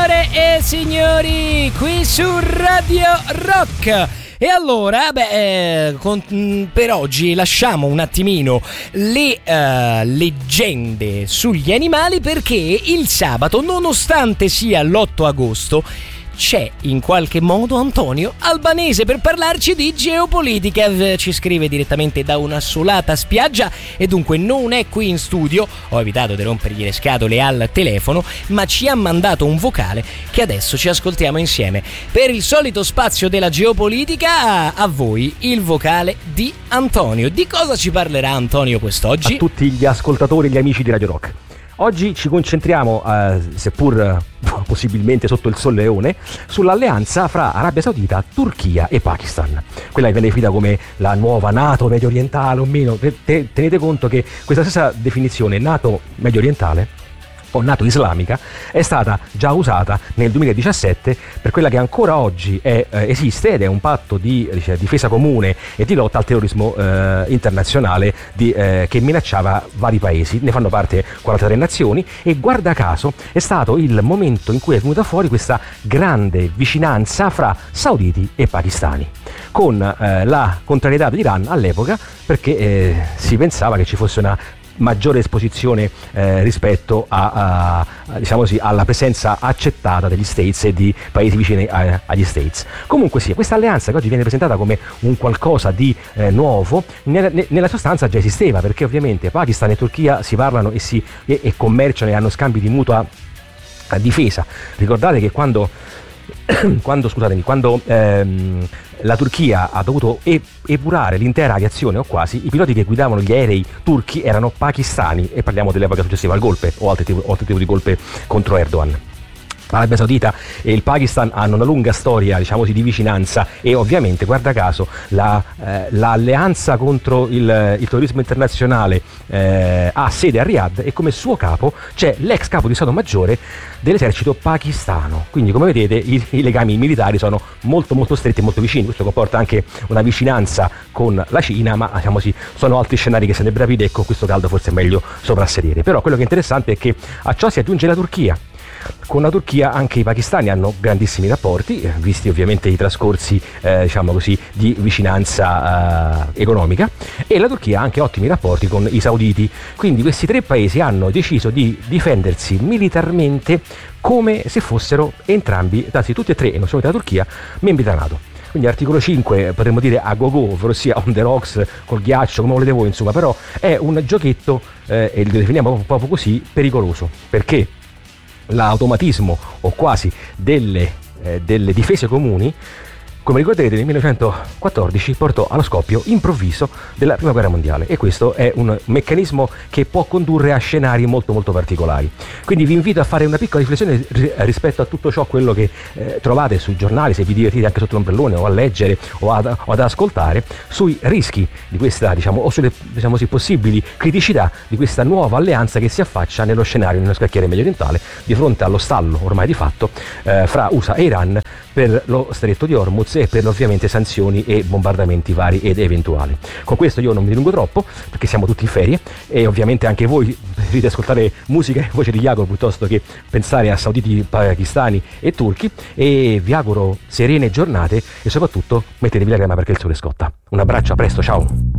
Signore e signori, qui su Radio Rock. E allora, per oggi lasciamo un attimino le leggende sugli animali, perché il sabato, nonostante sia l'8 agosto, c'è in qualche modo Antonio Albanese per parlarci di geopolitica. Ci scrive direttamente da una assolata spiaggia e dunque non è qui in studio. Ho evitato di rompergli le scatole al telefono, ma ci ha mandato un vocale che adesso ci ascoltiamo insieme. Per il solito spazio della geopolitica, a voi il vocale di Antonio. Di cosa ci parlerà Antonio quest'oggi? A tutti gli ascoltatori e gli amici di Radio Rock. Oggi ci concentriamo, seppur possibilmente sotto il solleone, sull'alleanza fra Arabia Saudita, Turchia e Pakistan. Quella che viene definita come la nuova NATO medio orientale o meno. Tenete conto che questa stessa definizione, NATO medio orientale o NATO islamica, è stata già usata nel 2017 per quella che ancora oggi esiste, ed è un patto di difesa comune e di lotta al terrorismo internazionale che minacciava vari paesi. Ne fanno parte 43 nazioni e guarda caso è stato il momento in cui è venuta fuori questa grande vicinanza fra sauditi e pakistani, con la contrarietà dell'Iran all'epoca, perché si pensava che ci fosse una maggiore esposizione rispetto diciamo così, alla presenza accettata degli States e di paesi vicini agli States. Comunque sia, questa alleanza che oggi viene presentata come un qualcosa di nuovo, nella sostanza già esisteva, perché ovviamente Pakistan e Turchia si parlano e commerciano e hanno scambi di mutua difesa. Ricordate che quando la Turchia ha dovuto epurare l'intera aviazione o quasi, i piloti che guidavano gli aerei turchi erano pakistani, e parliamo dell'epoca successiva al golpe o altri tipi di golpe contro Erdogan. L'Arabia Saudita e il Pakistan hanno una lunga storia, diciamo così, di vicinanza, e ovviamente, guarda caso, l'alleanza contro il terrorismo internazionale ha sede a Riyadh, e come suo capo c'è l'ex capo di Stato Maggiore dell'esercito pakistano. Quindi, come vedete, i legami militari sono molto molto stretti e molto vicini. Questo comporta anche una vicinanza con la Cina, ma diciamo così, sono altri scenari che se ne brevide, e con questo caldo forse è meglio soprassedere. Però quello che è interessante è che a ciò si aggiunge la Turchia. Con la Turchia anche i pakistani hanno grandissimi rapporti, visti ovviamente i trascorsi diciamo così, di vicinanza economica, e la Turchia ha anche ottimi rapporti con i sauditi. Quindi questi tre paesi hanno deciso di difendersi militarmente come se fossero entrambi, anzi tutti e tre, e non solo la Turchia, membri della NATO. Quindi articolo 5 potremmo dire a go-go, ovvero sia on the rocks, col ghiaccio, come volete voi, insomma, però è un giochetto, e lo definiamo proprio così, pericoloso, perché l'automatismo o quasi delle difese comuni, come ricorderete, nel 1914 portò allo scoppio improvviso della Prima Guerra Mondiale, e questo è un meccanismo che può condurre a scenari molto molto particolari. Quindi vi invito a fare una piccola riflessione rispetto a tutto ciò, quello che trovate sui giornali, se vi divertite anche sotto l'ombrellone, o a leggere o ad ascoltare, sui rischi di questa, diciamo, o sulle, diciamo così, possibili criticità di questa nuova alleanza che si affaccia nello scenario, nello scacchiere medio orientale, di fronte allo stallo ormai di fatto fra USA e Iran per lo stretto di Hormuz, e per ovviamente sanzioni e bombardamenti vari ed eventuali. Con questo io non mi dilungo troppo, perché siamo tutti in ferie, e ovviamente anche voi preferite ascoltare musica e voce di Jacopo piuttosto che pensare a sauditi, pakistani e turchi, e vi auguro serene giornate, e soprattutto mettetevi la crema perché il sole scotta. Un abbraccio, a presto, ciao!